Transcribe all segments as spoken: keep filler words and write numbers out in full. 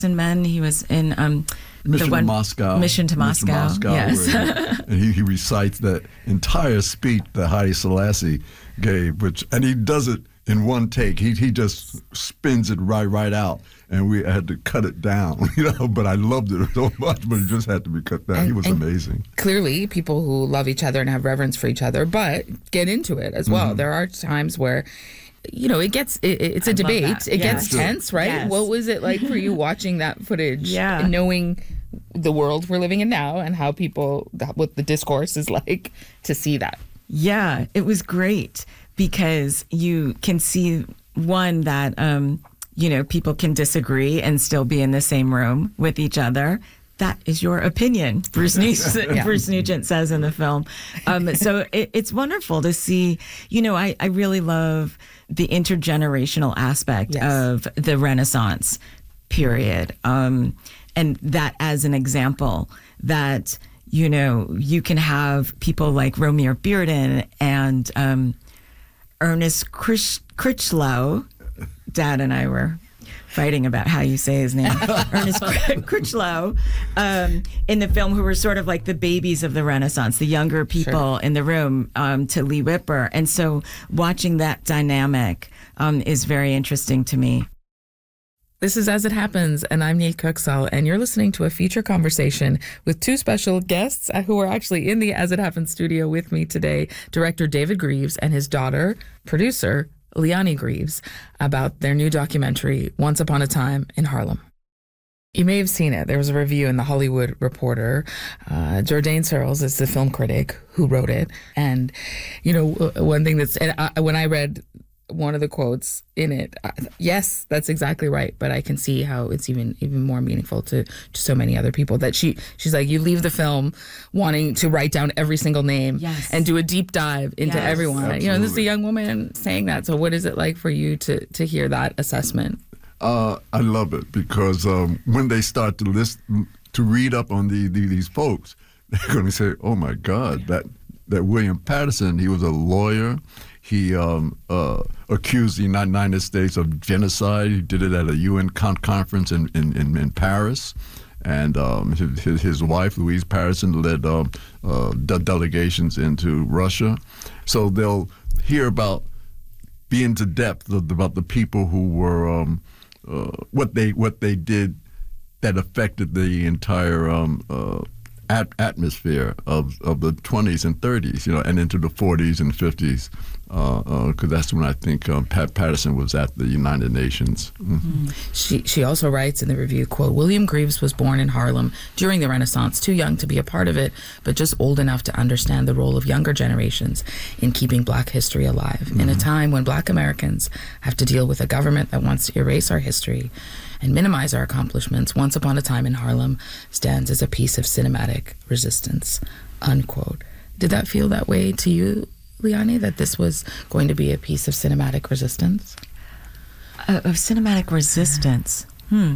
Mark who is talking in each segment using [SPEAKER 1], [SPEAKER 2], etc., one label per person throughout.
[SPEAKER 1] and Men. He was in um,
[SPEAKER 2] Mission
[SPEAKER 1] the one,
[SPEAKER 2] to Moscow.
[SPEAKER 1] Mission to
[SPEAKER 2] Mission
[SPEAKER 1] Moscow.
[SPEAKER 2] Moscow.
[SPEAKER 1] Yes.
[SPEAKER 2] Where, and he, he recites that entire speech that Haile Selassie gave, which and he does it in one take. He he just spins it right right out, and we had to cut it down, you know. But I loved it so much, but it just had to be cut down.
[SPEAKER 3] And,
[SPEAKER 2] he was amazing.
[SPEAKER 3] Clearly, people who love each other and have reverence for each other, but get into it as well. Mm-hmm. There are times where, you know, it gets, it, it's a I debate. It yes. gets sure. tense, right? Yes. What was it like for you watching that footage?
[SPEAKER 1] Yeah.
[SPEAKER 3] And knowing the world we're living in now and how people, what the discourse is like to see that?
[SPEAKER 1] Yeah, it was great because you can see, one, that, um, you know, people can disagree and still be in the same room with each other. That is your opinion, Bruce Nugent, yeah. Bruce Nugent says in the film. Um, so it, it's wonderful to see, you know, I, I really love the intergenerational aspect yes. of the Renaissance period. Um, and that as an example that, you know, you can have people like Romare Bearden and um, Ernest Critch- Critchlow. Dad and I were fighting about how you say his name, Ernest Critchlow, um, in the film, who were sort of like the babies of the Renaissance, the younger people sure. in the room um, to Lee Whipper. And so watching that dynamic um, is very interesting to me.
[SPEAKER 3] This is As It Happens, and I'm Nate Kuxel, and you're listening to a feature conversation with two special guests who are actually in the As It Happens studio with me today, director David Greaves and his daughter, producer Leonie Greaves, about their new documentary, Once Upon a Time in Harlem. You may have seen it. There was a review in The Hollywood Reporter. Uh, Jourdain Searles is the film critic who wrote it. And, you know, one thing that's, and I, when I read one of the quotes in it, I, yes, that's exactly right. But I can see how it's even even more meaningful to, to so many other people. That she she's like, you leave the film wanting to write down every single name
[SPEAKER 1] yes.
[SPEAKER 3] and do a deep dive into
[SPEAKER 1] yes,
[SPEAKER 3] everyone.
[SPEAKER 2] absolutely.
[SPEAKER 3] You know, this is a young woman saying that. So what is it like for you to to hear that assessment?
[SPEAKER 2] Uh, I love it because um, when they start to list to read up on the, the, these folks, they're going to say, "Oh my God, that that William Patterson, he was a lawyer. He um, uh, accused the United States of genocide. He did it at a U N con- conference in, in, in, in Paris. And um, his, his wife, Louise Patterson, led uh, uh, de- delegations into Russia. So they'll hear about, be into depth about the people who were, um, uh, what they what they did that affected the entire um, uh, at- atmosphere of, of the twenties and thirties, you know, and into the forties and fifties, because uh, uh, that's when I think um, Pat Patterson was at the United Nations. Mm-hmm.
[SPEAKER 3] She she also writes in the review, quote, William Greaves was born in Harlem during the Renaissance, too young to be a part of it, but just old enough to understand the role of younger generations in keeping Black history alive. Mm-hmm. In a time when Black Americans have to deal with a government that wants to erase our history and minimize our accomplishments, Once Upon a Time in Harlem stands as a piece of cinematic resistance, unquote. Did that feel that way to you, Leonie, that this was going to be a piece of cinematic resistance?
[SPEAKER 1] Uh, of cinematic resistance? Hmm.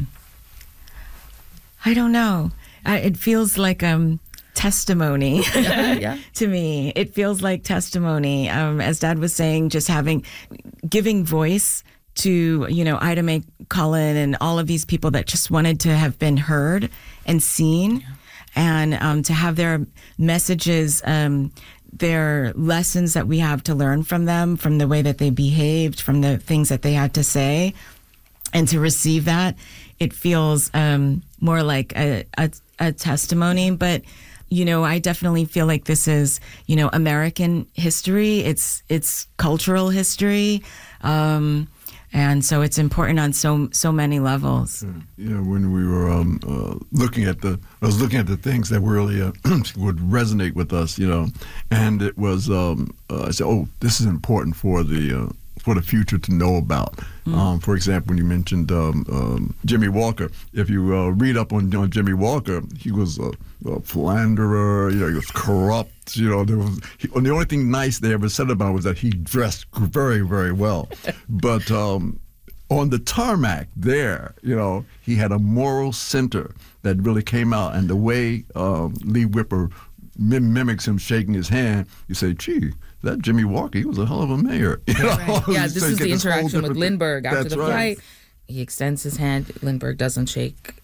[SPEAKER 1] I don't know. I, it feels like um, testimony
[SPEAKER 3] yeah, yeah.
[SPEAKER 1] to me. It feels like testimony. Um, as Dad was saying, just having, giving voice to, you know, Ida Mae Cullen and all of these people that just wanted to have been heard and seen, yeah. and um, to have their messages, um, their lessons that we have to learn from them, from the way that they behaved, from the things that they had to say, and to receive that, it feels um, more like a, a, a testimony. But, you know, I definitely feel like this is, you know, American history. It's it's cultural history. Um, And so it's important on so so many levels.
[SPEAKER 2] You know, when we were um, uh, looking at the, I was looking at the things that really uh, would resonate with us, you know, and it was, um, uh, I said, oh, this is important for the uh, for the future to know about. Mm. Um, for example, when you mentioned um, um, Jimmy Walker, if you uh, read up on, on Jimmy Walker, he was a, a philanderer, you know, he was corrupt. You know, there was he, the only thing nice they ever said about him was that he dressed very, very well. But um, on the tarmac there, you know, he had a moral center that really came out. And the way um, Lee Whipper mim- mimics him shaking his hand, you say, gee, that Jimmy Walker, he was a hell of a mayor. You know?
[SPEAKER 3] Right. Yeah, this
[SPEAKER 2] so
[SPEAKER 3] is the
[SPEAKER 2] this
[SPEAKER 3] interaction with Lindbergh after
[SPEAKER 2] That's
[SPEAKER 3] the
[SPEAKER 2] right.
[SPEAKER 3] flight. He extends his hand. Lindbergh doesn't shake